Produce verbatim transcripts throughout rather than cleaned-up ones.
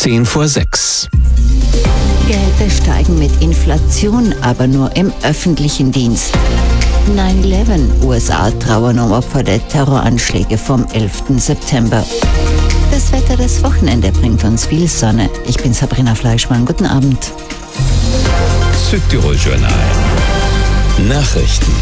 zehn vor sechs. Gehälter steigen mit Inflation, aber nur im öffentlichen Dienst. neun elf, U S A trauern um Opfer der Terroranschläge vom elften September. Das Wetter des Wochenende bringt uns viel Sonne. Ich bin Sabrina Fleischmann. Guten Abend. Südtirol Journal. Nachrichten.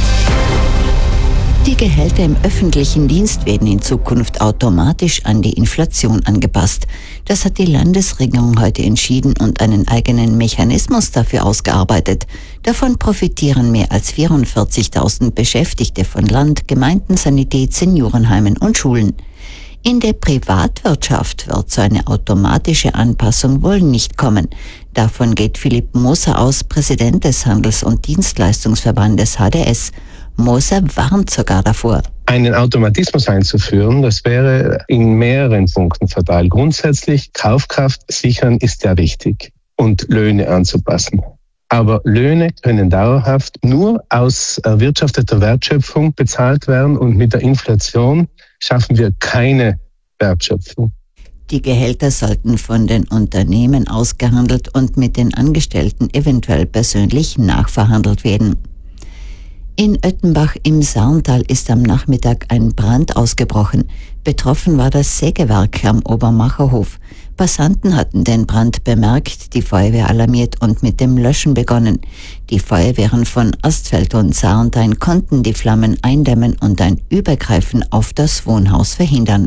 Die Gehälter im öffentlichen Dienst werden in Zukunft automatisch an die Inflation angepasst. Das hat die Landesregierung heute entschieden und einen eigenen Mechanismus dafür ausgearbeitet. Davon profitieren mehr als vierundvierzigtausend Beschäftigte von Land, Gemeinden, Sanität, Seniorenheimen und Schulen. In der Privatwirtschaft wird so eine automatische Anpassung wohl nicht kommen. Davon geht Philipp Moser aus, Präsident des Handels- und Dienstleistungsverbandes H D S. Moser warnt sogar davor. Einen Automatismus einzuführen, das wäre in mehreren Punkten fatal. Grundsätzlich, Kaufkraft sichern ist ja wichtig und Löhne anzupassen. Aber Löhne können dauerhaft nur aus erwirtschafteter Wertschöpfung bezahlt werden und mit der Inflation schaffen wir keine Wertschöpfung. Die Gehälter sollten von den Unternehmen ausgehandelt und mit den Angestellten eventuell persönlich nachverhandelt werden. In Oettenbach im Sarntal ist am Nachmittag ein Brand ausgebrochen. Betroffen war das Sägewerk am Obermacherhof. Passanten hatten den Brand bemerkt, die Feuerwehr alarmiert und mit dem Löschen begonnen. Die Feuerwehren von Astfeld und Sarntal konnten die Flammen eindämmen und ein Übergreifen auf das Wohnhaus verhindern.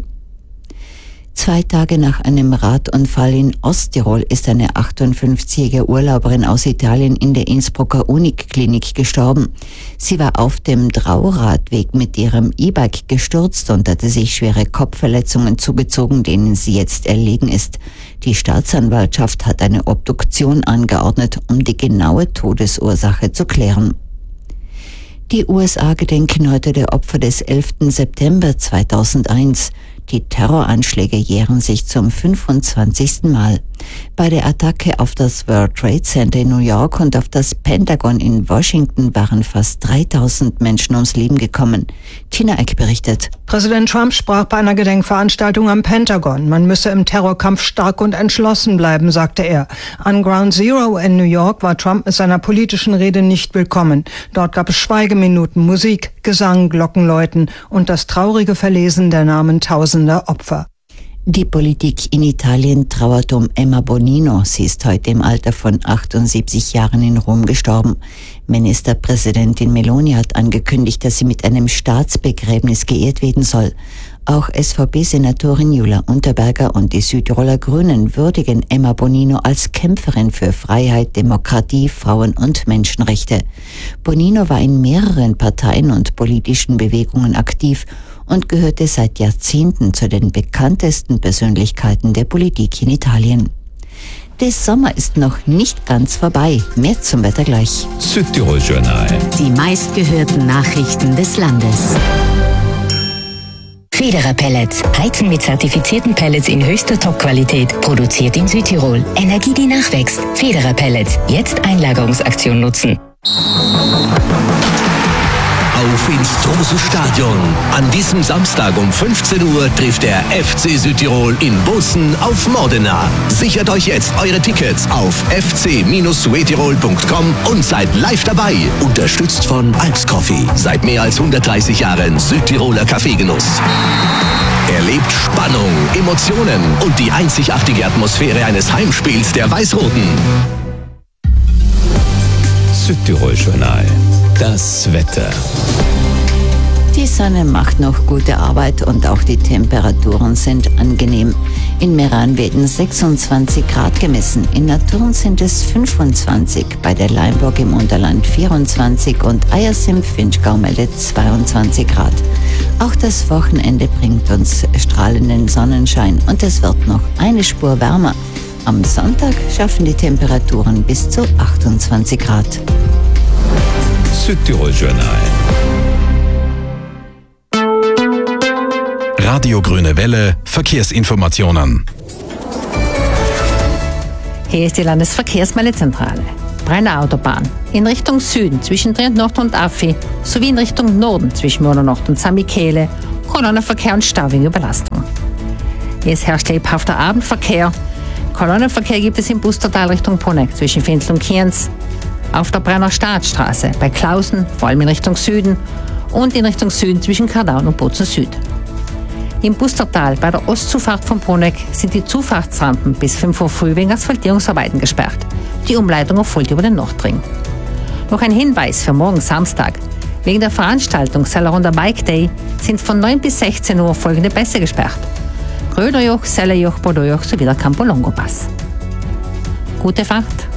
Zwei Tage nach einem Radunfall in Osttirol ist eine achtundfünfzigjährige Urlauberin aus Italien in der Innsbrucker Uniklinik gestorben. Sie war auf dem Trauradweg mit ihrem E-Bike gestürzt und hatte sich schwere Kopfverletzungen zugezogen, denen sie jetzt erlegen ist. Die Staatsanwaltschaft hat eine Obduktion angeordnet, um die genaue Todesursache zu klären. Die U S A gedenken heute der Opfer des elften September zweitausendeins. Die Terroranschläge jähren sich zum fünfundzwanzigsten Mal. Bei der Attacke auf das World Trade Center in New York und auf das Pentagon in Washington waren fast dreitausend Menschen ums Leben gekommen. Tina Eck berichtet. Präsident Trump sprach bei einer Gedenkveranstaltung am Pentagon. Man müsse im Terrorkampf stark und entschlossen bleiben, sagte er. An Ground Zero in New York war Trump mit seiner politischen Rede nicht willkommen. Dort gab es Schweigeminuten, Musik, Gesang, Glockenläuten und das traurige Verlesen der Namen tausender Opfer. Die Politik in Italien trauert um Emma Bonino. Sie ist heute im Alter von achtundsiebzig Jahren in Rom gestorben. Ministerpräsidentin Meloni hat angekündigt, dass sie mit einem Staatsbegräbnis geehrt werden soll. Auch S V P-Senatorin Jula Unterberger und die Südtiroler Grünen würdigen Emma Bonino als Kämpferin für Freiheit, Demokratie, Frauen- und Menschenrechte. Bonino war in mehreren Parteien und politischen Bewegungen aktiv und gehörte seit Jahrzehnten zu den bekanntesten Persönlichkeiten der Politik in Italien. Der Sommer ist noch nicht ganz vorbei. Mehr zum Wetter gleich. Südtirol Journal. Die meistgehörten Nachrichten des Landes. Federer Pellets. Heizen mit zertifizierten Pellets in höchster Top-Qualität. Produziert in Südtirol. Energie, die nachwächst. Federer Pellets. Jetzt Einlagerungsaktion nutzen. Auf ins große Stadion. An diesem Samstag um fünfzehn Uhr trifft der F C Südtirol in Bozen auf Modena. Sichert euch jetzt eure Tickets auf f c Südtirol punkt com und seid live dabei. Unterstützt von Alps Coffee. Seit mehr als hundertdreißig Jahren Südtiroler Kaffeegenuss. Erlebt Spannung, Emotionen und die einzigartige Atmosphäre eines Heimspiels der Weiß-Roten. Südtirol Journal. Das Wetter. Die Sonne macht noch gute Arbeit und auch die Temperaturen sind angenehm. In Meran werden sechsundzwanzig Grad gemessen, in Naturn sind es fünfundzwanzig, bei der Leimburg im Unterland vierundzwanzig und Eyers im Finchgau meldet zweiundzwanzig Grad. Auch das Wochenende bringt uns strahlenden Sonnenschein und es wird noch eine Spur wärmer. Am Sonntag schaffen die Temperaturen bis zu achtundzwanzig Grad. Südtirol Journal. Radio Grüne Welle, Verkehrsinformationen. Hier ist die Landesverkehrsmeldezentrale. Brenner Autobahn in Richtung Süden zwischen Trient Nord und Affi sowie in Richtung Norden zwischen Mona Nord und San Michele, Kolonnenverkehr und Stau wegen Überlastung. Es herrscht lebhafter Abendverkehr. Kolonnenverkehr gibt es im Bustertal Richtung Bruneck zwischen Findl und Kienz, auf der Brenner Staatsstraße bei Klausen, vor allem in Richtung Süden, und in Richtung Süden zwischen Kardaun und Bozen Süd. Im Bustertal bei der Ostzufahrt von Bruneck sind die Zufahrtsrampen bis fünf Uhr früh wegen Asphaltierungsarbeiten gesperrt. Die Umleitung erfolgt über den Nordring. Noch ein Hinweis für morgen Samstag. Wegen der Veranstaltung Sellerunder Bike Day sind von neun bis sechzehn Uhr folgende Pässe gesperrt: Gröderjoch, Sellerjoch, Bordeauxjoch sowie der Campolongo Pass. Gute Fahrt!